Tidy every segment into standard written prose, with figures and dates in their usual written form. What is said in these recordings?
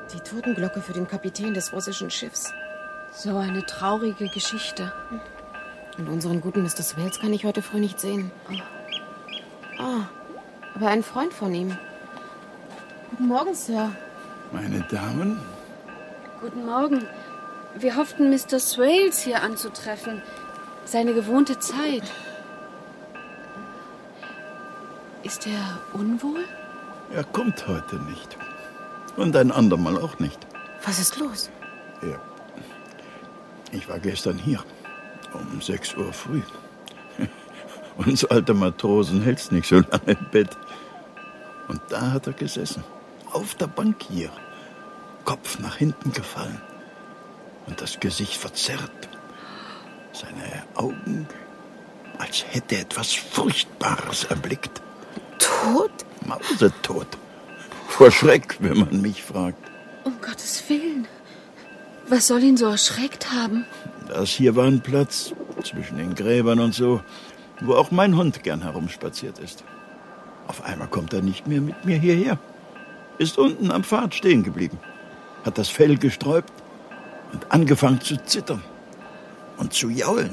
Die Totenglocke für den Kapitän des russischen Schiffs. So eine traurige Geschichte. Und unseren guten Mr. Swales kann ich heute früh nicht sehen. Aber ein Freund von ihm. Guten Morgen, Sir. Meine Damen? Guten Morgen. Wir hofften, Mr. Swales hier anzutreffen. Seine gewohnte Zeit. Ist er unwohl? Er kommt heute nicht. Und ein andermal auch nicht. Was ist los? Ja. Ich war gestern hier. Um 6 Uhr früh. Uns alte Matrosen hält's nicht so lange im Bett. Und da hat er gesessen. Auf der Bank hier. Kopf nach hinten gefallen. Und das Gesicht verzerrt. Seine Augen, als hätte er etwas Furchtbares erblickt. Tot? Mausetot. Vor Schreck, wenn man mich fragt. Um Gottes Willen. Was soll ihn so erschreckt haben? Das hier war ein Platz zwischen den Gräbern und so, wo auch mein Hund gern herumspaziert ist. Auf einmal kommt er nicht mehr mit mir hierher. Ist unten am Pfad stehen geblieben. Hat das Fell gesträubt und angefangen zu zittern und zu jaulen.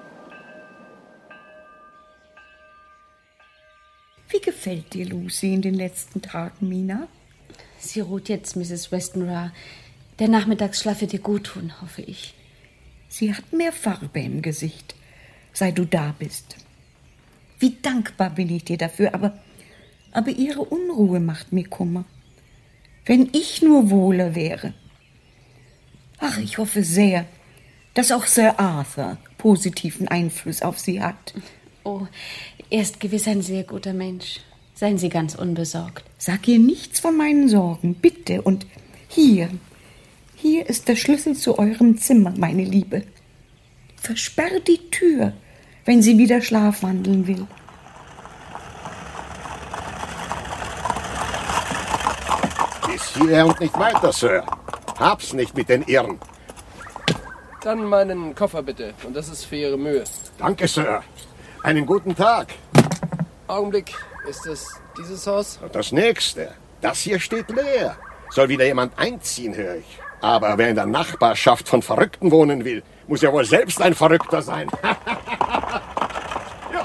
Wie gefällt dir Lucy in den letzten Tagen, Mina? Sie ruht jetzt, Mrs. Westenra. Der Nachmittagsschlaf wird ihr gut tun, hoffe ich. Sie hat mehr Farbe im Gesicht, seit du da bist. Wie dankbar bin ich dir dafür, aber ihre Unruhe macht mir Kummer. Wenn ich nur wohler wäre. Ach, ich hoffe sehr, dass auch Sir Arthur positiven Einfluss auf sie hat. Oh, er ist gewiss ein sehr guter Mensch. Seien Sie ganz unbesorgt. Sag ihr nichts von meinen Sorgen, bitte. Und hier ist der Schlüssel zu eurem Zimmer, meine Liebe. Versperr die Tür, wenn sie wieder schlafwandeln will. Bis hierher und nicht weiter, Sir. Hab's nicht mit den Irren. Dann meinen Koffer bitte. Und das ist für Ihre Mühe. Danke, Sir. Einen guten Tag. Augenblick. Ist es dieses Haus? Und das nächste. Das hier steht leer. Soll wieder jemand einziehen, höre ich. Aber wer in der Nachbarschaft von Verrückten wohnen will, muss ja wohl selbst ein Verrückter sein. Ja.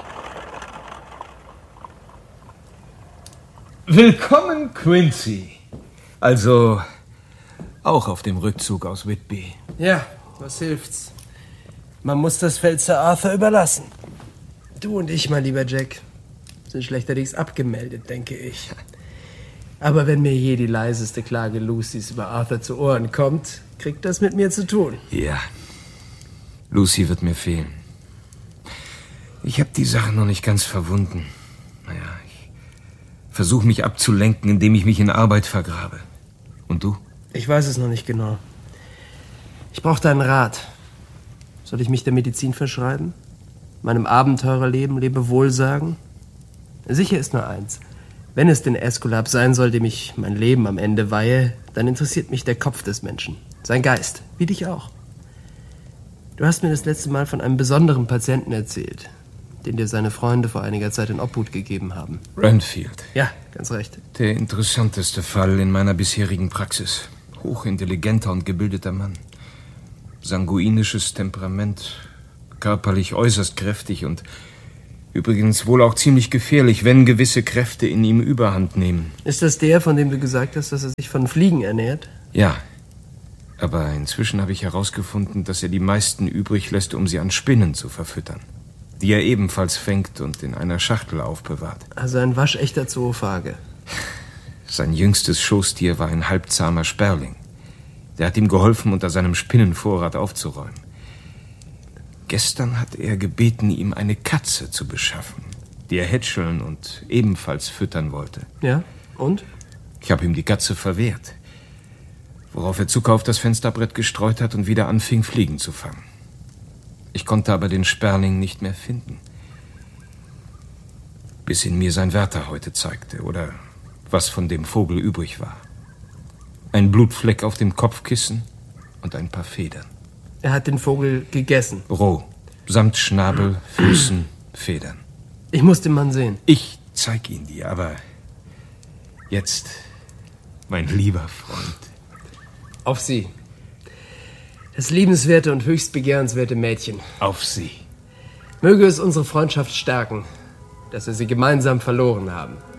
Willkommen, Quincy. Also, auch auf dem Rückzug aus Whitby. Ja, was hilft's? Man muss das Feld Sir Arthur überlassen. Du und ich, mein lieber Jack, sind schlechterdings abgemeldet, denke ich. Aber wenn mir je die leiseste Klage Lucys über Arthur zu Ohren kommt, kriegt das mit mir zu tun. Ja, Lucy wird mir fehlen. Ich habe die Sache noch nicht ganz verwunden. Naja, ich versuche mich abzulenken, indem ich mich in Arbeit vergrabe. Und du? Ich weiß es noch nicht genau. Ich brauche deinen Rat. Soll ich mich der Medizin verschreiben? Meinem Abenteurerleben Lebewohl sagen? Sicher ist nur eins. Wenn es den Äskulap sein soll, dem ich mein Leben am Ende weihe, dann interessiert mich der Kopf des Menschen. Sein Geist, wie dich auch. Du hast mir das letzte Mal von einem besonderen Patienten erzählt, den dir seine Freunde vor einiger Zeit in Obhut gegeben haben. Renfield. Ja, ganz recht. Der interessanteste Fall in meiner bisherigen Praxis. Hochintelligenter und gebildeter Mann. Sanguinisches Temperament, körperlich äußerst kräftig und übrigens wohl auch ziemlich gefährlich, wenn gewisse Kräfte in ihm Überhand nehmen. Ist das der, von dem du gesagt hast, dass er sich von Fliegen ernährt? Ja, aber inzwischen habe ich herausgefunden, dass er die meisten übrig lässt, um sie an Spinnen zu verfüttern, die er ebenfalls fängt und in einer Schachtel aufbewahrt. Also ein waschechter Zoophage. Sein jüngstes Schoßtier war ein halbzahmer Sperling. Der hat ihm geholfen, unter seinem Spinnenvorrat aufzuräumen. Gestern hat er gebeten, ihm eine Katze zu beschaffen, die er hätscheln und ebenfalls füttern wollte. Ja, und? Ich habe ihm die Katze verwehrt, worauf er Zucker auf das Fensterbrett gestreut hat und wieder anfing, Fliegen zu fangen. Ich konnte aber den Sperling nicht mehr finden, bis ihn mir sein Wärter heute zeigte, oder was von dem Vogel übrig war. Ein Blutfleck auf dem Kopfkissen und ein paar Federn. Er hat den Vogel gegessen. Roh, samt Schnabel, Füßen, Federn. Ich muss den Mann sehen. Ich zeig ihn dir, aber jetzt, mein lieber Freund, Auf Sie. Das liebenswerte und höchst begehrenswerte Mädchen. Auf Sie. Möge es unsere Freundschaft stärken, dass wir sie gemeinsam verloren haben.